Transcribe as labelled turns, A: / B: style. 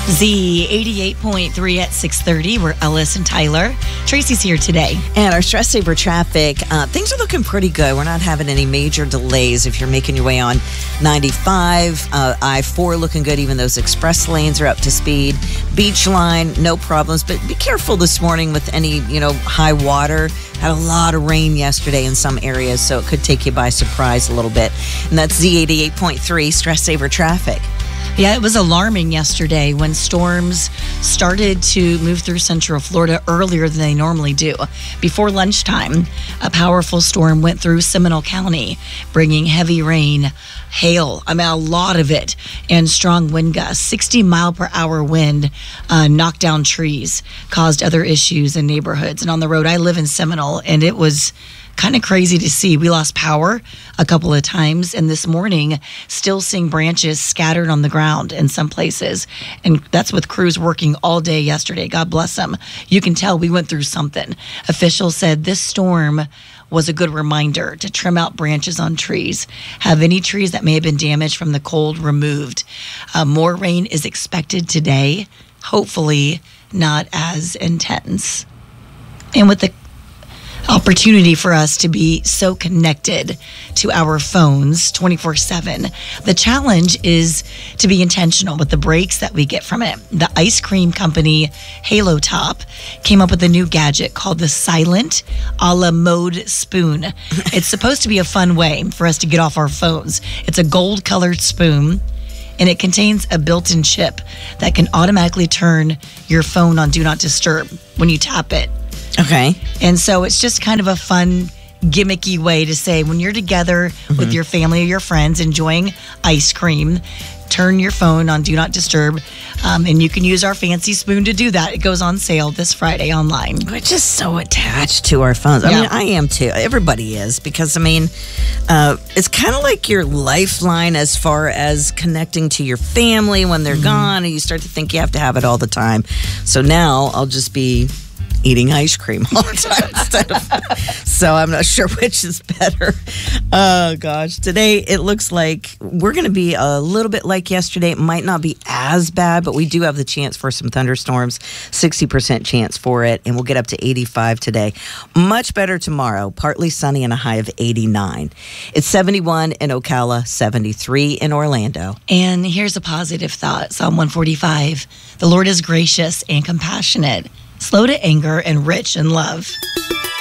A: Z 88.3 at 6:30. We're Ellis and Tyler. Tracy's here today.
B: And our stress saver traffic, things are looking pretty good. We're not having any major delays if you're making your way on 95. I-4 looking good. Even those express lanes are up to speed. Beach line, no problems. But be careful this morning with any, high water. Had a lot of rain yesterday in some areas, so it could take you by surprise a little bit. And that's Z88.3 stress saver traffic.
A: Yeah, it was alarming yesterday when storms started to move through Central Florida earlier than they normally do. Before lunchtime, a powerful storm went through Seminole County, bringing heavy rain, hail, a lot of it, and strong wind gusts. 60-mile-per-hour wind knocked down trees, caused other issues in neighborhoods. And on the road, I live in Seminole, and it was kind of crazy to see. We lost power a couple of times, and this morning, still seeing branches scattered on the ground in some places. And that's with crews working all day yesterday. God bless them. You can tell we went through something. Officials said this storm was a good reminder to trim out branches on trees, have any trees that may have been damaged from the cold removed. More rain is expected today, hopefully not as intense. And with the opportunity for us to be so connected to our phones 24/7. The challenge is to be intentional with the breaks that we get from it. The ice cream company Halo Top came up with a new gadget called the Silent a la Mode Spoon. It's supposed to be a fun way for us to get off our phones. It's a gold-colored spoon, and it contains a built-in chip that can automatically turn your phone on Do Not Disturb when you tap it.
B: Okay.
A: And so it's just kind of a fun, gimmicky way to say when you're together with your family or your friends enjoying ice cream, turn your phone on Do Not Disturb, and you can use our fancy spoon to do that. It goes on sale this Friday online.
B: We're just so attached to our phones. I mean, I am too. Everybody is, because, it's kind of like your lifeline as far as connecting to your family when they're gone, and you start to think you have to have it all the time. So now I'll just be eating ice cream all the time instead of. So I'm not sure which is better. Oh, gosh. Today, it looks like we're going to be a little bit like yesterday. It might not be as bad, but we do have the chance for some thunderstorms, 60% chance for it, and we'll get up to 85 today. Much better tomorrow, partly sunny and a high of 89. It's 71 in Ocala, 73 in Orlando.
A: And here's a positive thought, Psalm 145. The Lord is gracious and compassionate, slow to anger and rich in love.